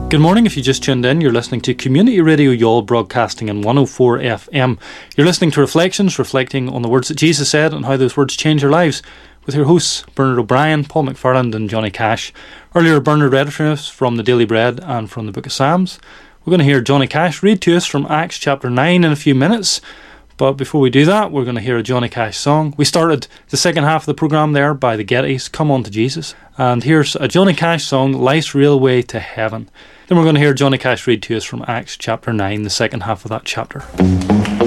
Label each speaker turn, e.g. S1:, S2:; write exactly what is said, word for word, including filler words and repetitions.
S1: Good morning. If you just tuned in, you're listening to Community Radio Youghal, broadcasting in one oh four F M. You're listening to Reflections, reflecting on the words that Jesus said and how those words change our lives, with your hosts Bernard O'Brien, Paul McFarland and Johnny Cash. Earlier, Bernard read for us from the Daily Bread and from the Book of Psalms. We're going to hear Johnny Cash read to us from Acts chapter nine in a few minutes. But before we do that, we're going to hear a Johnny Cash song. We started the second half of the programme there by the Gettys, Come On to Jesus. And here's a Johnny Cash song, Life's Railway to Heaven. Then we're going to hear Johnny Cash read to us from Acts chapter nine, the second half of that chapter.